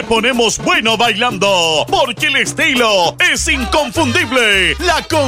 ponemos bueno bailando, porque el estilo es inconfundible. La